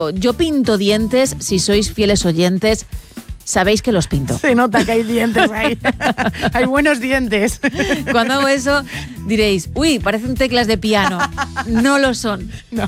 Yo pinto dientes, si sois fieles oyentes, sabéis que los pinto. Se nota que hay dientes ahí. Hay buenos dientes. Cuando hago eso diréis, uy, parecen teclas de piano. No lo son. No.